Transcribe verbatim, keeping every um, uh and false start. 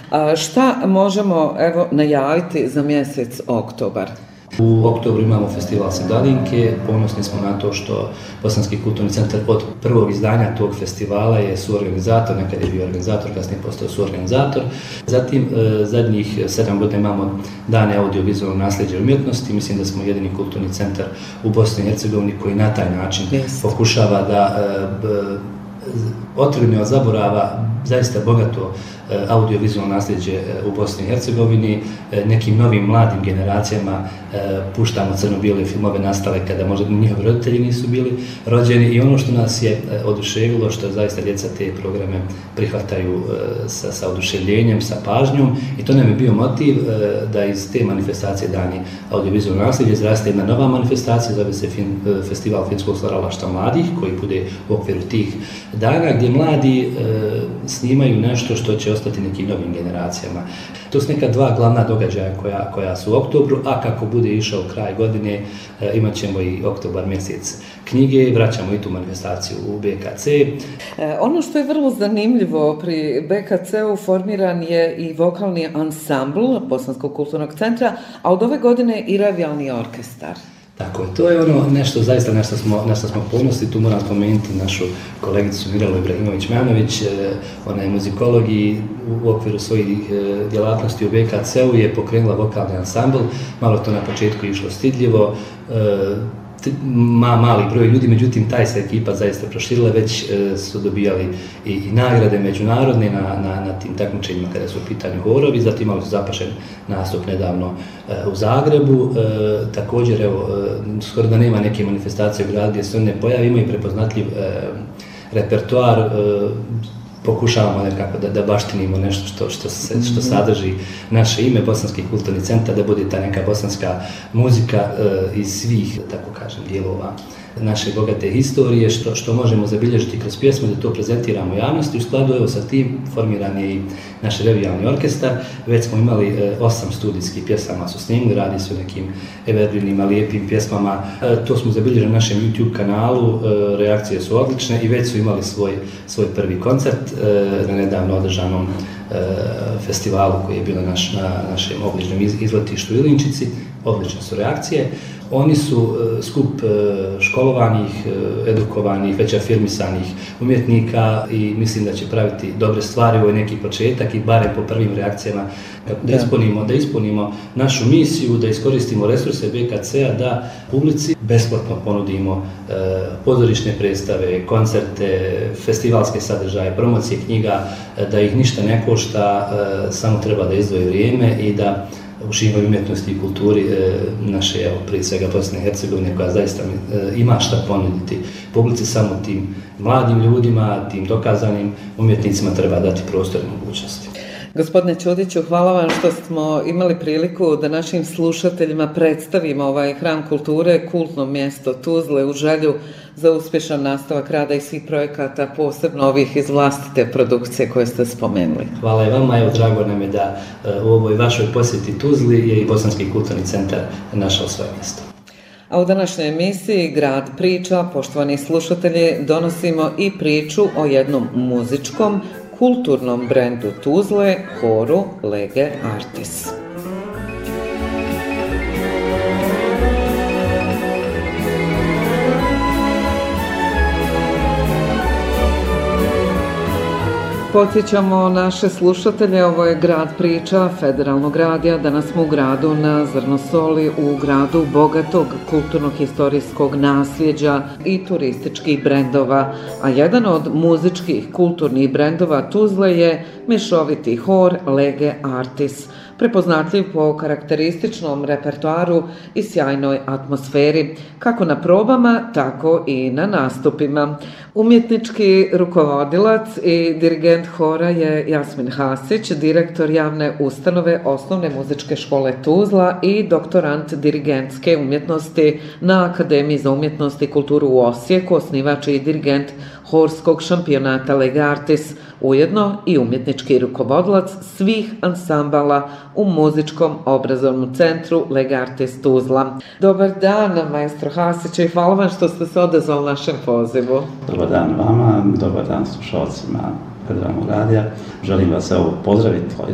A šta možemo evo najaviti za mjesec oktobar? U oktobru imamo festival Sedalinke, ponosni smo na to što Bosanski kulturni centar od prvog izdanja tog festivala je suorganizator, nekad je bio organizator, kasnije postao suorganizator. Zatim, e, zadnjih sedam godina imamo dane audiovizualnog nasljeđa umjetnosti, mislim da smo jedini kulturni centar u Bosni i Hercegovini koji na taj način yes. pokušava da e, b, otrgne od zaborava zaista bogato audiovizualno nasljeđe u Bosni i Hercegovini, nekim novim mladim generacijama puštamo crno-bijele filmove nastale kada možda njihovi roditelji nisu bili rođeni i ono što nas je oduševilo, što zaista djeca te programe prihvataju sa, sa oduševljenjem, sa pažnjom i to nam je bio motiv da iz te manifestacije Dani audiovizualno nasljeđe izraste jedna nova manifestacija, zove se fin, Festival filmskog stvaralaštva mladih koji bude u okviru tih dana gdje mladi snimaju nešto što će ostati nekim novim generacijama. To su neka dva glavna događaja koja, koja su u oktobru, a kako bude išao kraj godine, e, imat ćemo i oktobar mjesec knjige, vraćamo i tu manifestaciju u B K C. E, ono što je vrlo zanimljivo pri B K C-u formiran je i vokalni ansambl Bosanskog kulturnog centra, a od ove godine i revijalni orkestar. Tako je, to je ono nešto, zaista nešto smo, nešto smo ponosni, tu moram spomenuti našu kolegicu Mirelu Ibrahimović-Manović, ona je muzikolog i u okviru svojih djelatnosti u B K C-u je pokrenula vokalni ansambl, malo to na početku išlo stidljivo, ma, mali broj ljudi, međutim taj se ekipa zaista proširila, već e, su dobijali i, i nagrade međunarodne na, na, na tim takmičenjima kada su u pitanju horovi, zatim imali su zapašen nastup nedavno e, u Zagrebu, e, također evo, e, skoro da nema neke manifestacije u gradu gdje se on ne pojavi, imaju prepoznatljiv e, repertoar, e, pokušavamo nekako da, da baštinimo nešto što, što, se, što sadrži naše ime, Bosanski kulturni centar, da bude ta neka bosanska muzika e, iz svih, tako kažem, dijelova naše bogate historije, što, što možemo zabilježiti kroz pjesme, da to prezentiramo javnosti. U skladu evo sa tim formiran je i naš revijalni orkestar. Već smo imali e, osam studijskih pjesama su snimili, radi se o nekim evergrinima, lijepim pjesmama. E, to smo zabilježili na našem YouTube kanalu, e, reakcije su odlične i već su imali svoj, svoj prvi koncert e, na nedavno održanom e, festivalu koji je bio na, naš, na našem obližnjem iz, izletištu u Ilinčici. Odlične su reakcije. Oni su skup školovanih, edukovanih, već afirmisanih umjetnika i mislim da će praviti dobre stvari. Ovo je neki početak i barem po prvim reakcijama da ispunimo, da ispunimo našu misiju, da iskoristimo resurse B K C-a, da publici besplatno ponudimo pozorišne predstave, koncerte, festivalske sadržaje, promocije knjiga, da ih ništa ne košta, samo treba da izdvoje vrijeme i da uživaju umjetnosti i kulturi e, naše, evo, prije svega Bosne i Hercegovine, koja zaista e, ima šta ponuditi publici, samo tim mladim ljudima, tim dokazanim umjetnicima treba dati prostor i mogućnosti. Gospodine Ćudiću, hvala vam što smo imali priliku da našim slušateljima predstavimo ovaj hram kulture, kultno mjesto Tuzle, u želju za uspješan nastavak rada i svih projekata, posebno ovih iz vlastite produkcije koje ste spomenuli. Hvala i vama, evo drago nam je da u ovoj vašoj posjeti Tuzli je i Bosanski kulturni centar našao svoje mjesto. A u današnjoj emisiji Grad priča, poštovani slušatelji, donosimo i priču o jednom muzičkom, kulturnom brendu Tuzle, horu Lege Artis. Podsjećamo naše slušatelje, ovo je Grad priča Federalnog radija. Danas smo u gradu na Zrnosoli, u gradu bogatog kulturno-historijskog nasljeđa i turističkih brendova. A jedan od muzičkih kulturnih brendova Tuzle je mješoviti hor Lege Artis, prepoznatljiv po karakterističnom repertoaru i sjajnoj atmosferi, kako na probama, tako i na nastupima. Umjetnički rukovodilac i dirigent hora je Jasmin Hasić, direktor javne ustanove Osnovne muzičke škole Tuzla i doktorant dirigentske umjetnosti na Akademiji za umjetnost i kulturu u Osijeku, osnivač i dirigent horskog šampionata Lege Artis, ujedno i umjetnički rukovodilac svih ansambala u muzičkom obrazovnom centru Lege Artis Tuzla. Dobar dan, maestro Hasić, i hvala vam što ste se odazvali našem pozivu. Dobar dan vama, dobar dan slušalcima Federalnog radija. Želim vas evo pozdraviti